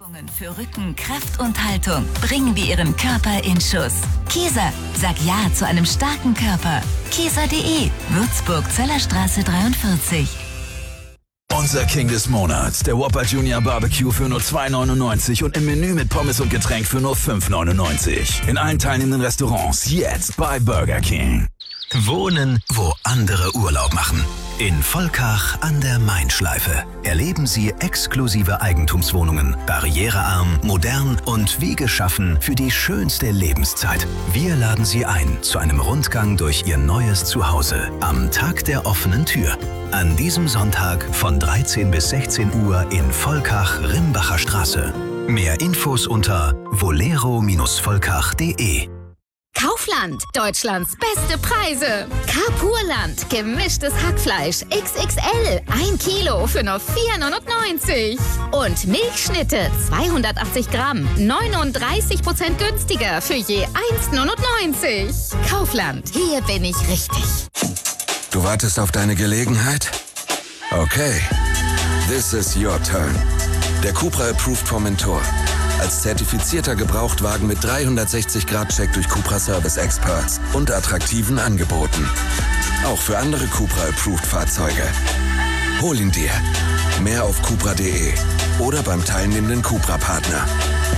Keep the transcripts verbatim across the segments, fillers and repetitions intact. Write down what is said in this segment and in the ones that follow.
Übungen für Rücken, Kraft und Haltung bringen wir Ihren Körper in Schuss. Kieser, sag Ja zu einem starken Körper. Kieser punkt de, Würzburg, Zellerstraße dreiundvierzig. Unser King des Monats, der Whopper Junior Barbecue für nur zwei neunundneunzig und im Menü mit Pommes und Getränk für nur fünf neunundneunzig. In allen teilnehmenden Restaurants jetzt bei Burger King. Wohnen, wo andere Urlaub machen. In Volkach an der Main-Schleife erleben Sie exklusive Eigentumswohnungen, barrierearm, modern und wie geschaffen für die schönste Lebenszeit. Wir laden Sie ein zu einem Rundgang durch Ihr neues Zuhause am Tag der offenen Tür. An diesem Sonntag von dreizehn bis sechzehn Uhr in Volkach-Rimbacher Straße. Mehr Infos unter volero volkach punkt de. Kaufland, Deutschlands beste Preise. Carpurland, gemischtes Hackfleisch X X L, ein Kilo für nur vier neunundneunzig. Und Milchschnitte, zweihundertachtzig Gramm, neununddreißig Prozent günstiger für je eins neunundneunzig. Kaufland, hier bin ich richtig. Du wartest auf deine Gelegenheit? Okay, this is your turn. Der Cupra Approved Formentor. Als zertifizierter Gebrauchtwagen mit dreihundertsechzig Grad Check durch Cupra Service Experts und attraktiven Angeboten. Auch für andere Cupra Approved Fahrzeuge. Hol ihn dir. Mehr auf cupra punkt de oder beim teilnehmenden Cupra-Partner.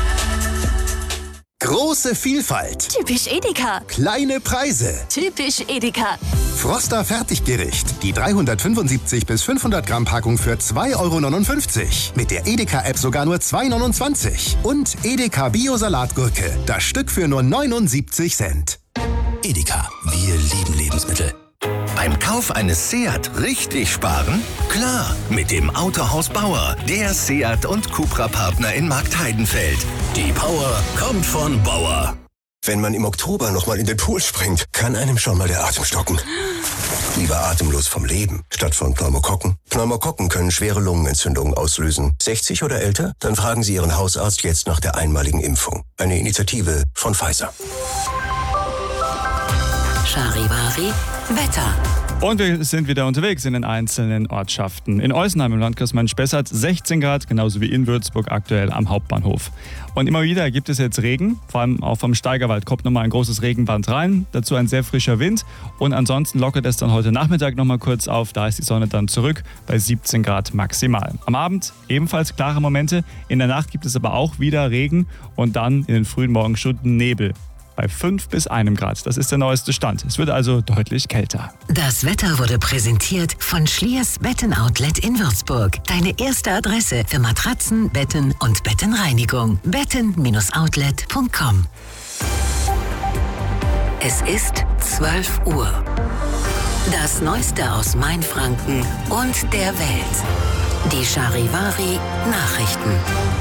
Große Vielfalt. Typisch Edeka. Kleine Preise. Typisch Edeka. Froster Fertiggericht. Die dreihundertfünfundsiebzig bis fünfhundert Gramm Packung für zwei neunundfünfzig Euro. Mit der Edeka-App sogar nur zwei neunundzwanzig. Und Edeka Bio-Salatgurke. Das Stück für nur neunundsiebzig Cent. Edeka, wir lieben Lebensmittel. Beim Kauf eines Seat richtig sparen? Klar, mit dem Autohaus Bauer, der Seat und Cupra-Partner in Marktheidenfeld. Die Power kommt von Bauer. Wenn man im Oktober nochmal in den Pool springt, kann einem schon mal der Atem stocken. Lieber atemlos vom Leben, statt von Pneumokokken. Pneumokokken können schwere Lungenentzündungen auslösen. sechzig oder älter? Dann fragen Sie Ihren Hausarzt jetzt nach der einmaligen Impfung. Eine Initiative von Pfizer. Charivari Wetter. Und wir sind wieder unterwegs in den einzelnen Ortschaften. In Eusenheim im Landkreis Main-Spessart sechzehn Grad, genauso wie in Würzburg aktuell am Hauptbahnhof. Und immer wieder gibt es jetzt Regen, vor allem auch vom Steigerwald kommt nochmal ein großes Regenband rein, dazu ein sehr frischer Wind und ansonsten lockert es dann heute Nachmittag nochmal kurz auf, da ist die Sonne dann zurück bei siebzehn Grad maximal. Am Abend ebenfalls klare Momente, in der Nacht gibt es aber auch wieder Regen und dann in den frühen Morgenstunden Nebel. Bei fünf bis einem Grad. Das ist der neueste Stand. Es wird also deutlich kälter. Das Wetter wurde präsentiert von Schliers Betten-Outlet in Würzburg. Deine erste Adresse für Matratzen, Betten und Bettenreinigung. betten Bindestrich outlet punkt com. Es ist zwölf Uhr. Das Neueste aus Mainfranken und der Welt. Die Charivari Nachrichten.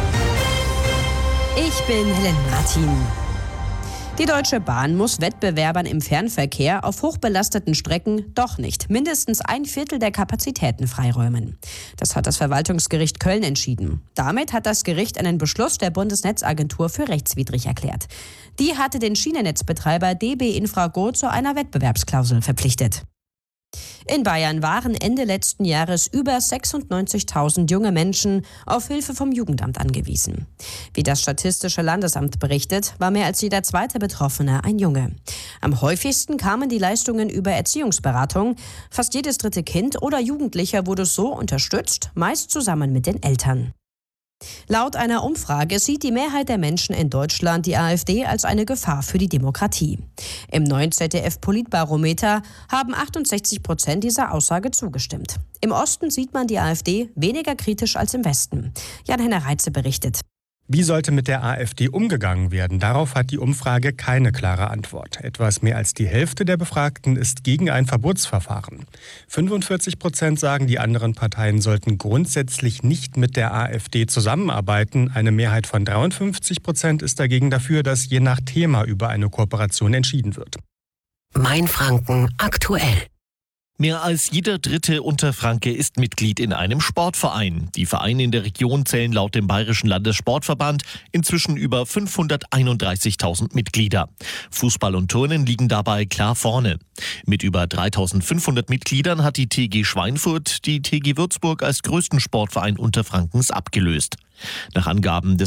Ich bin Helen Martin. Die Deutsche Bahn muss Wettbewerbern im Fernverkehr auf hochbelasteten Strecken doch nicht mindestens ein Viertel der Kapazitäten freiräumen. Das hat das Verwaltungsgericht Köln entschieden. Damit hat das Gericht einen Beschluss der Bundesnetzagentur für rechtswidrig erklärt. Die hatte den Schienennetzbetreiber D B Infrago zu einer Wettbewerbsklausel verpflichtet. In Bayern waren Ende letzten Jahres über sechsundneunzigtausend junge Menschen auf Hilfe vom Jugendamt angewiesen. Wie das Statistische Landesamt berichtet, war mehr als jeder zweite Betroffene ein Junge. Am häufigsten kamen die Leistungen über Erziehungsberatung. Fast jedes dritte Kind oder Jugendlicher wurde so unterstützt, meist zusammen mit den Eltern. Laut einer Umfrage sieht die Mehrheit der Menschen in Deutschland die AfD als eine Gefahr für die Demokratie. Im neuen Z D F-Politbarometer haben achtundsechzig Prozent dieser Aussage zugestimmt. Im Osten sieht man die AfD weniger kritisch als im Westen. Jan-Henner Reitze berichtet. Wie sollte mit der AfD umgegangen werden? Darauf hat die Umfrage keine klare Antwort. Etwas mehr als die Hälfte der Befragten ist gegen ein Verbotsverfahren. fünfundvierzig Prozent sagen, die anderen Parteien sollten grundsätzlich nicht mit der AfD zusammenarbeiten. Eine Mehrheit von dreiundfünfzig Prozent ist dagegen dafür, dass je nach Thema über eine Kooperation entschieden wird. Mainfranken aktuell. Mehr als jeder dritte Unterfranke ist Mitglied in einem Sportverein. Die Vereine in der Region zählen laut dem Bayerischen Landessportverband inzwischen über fünfhunderteinunddreißigtausend Mitglieder. Fußball und Turnen liegen dabei klar vorne. Mit über dreitausendfünfhundert Mitgliedern hat die T G Schweinfurt die T G Würzburg als größten Sportverein Unterfrankens abgelöst. Nach Angaben des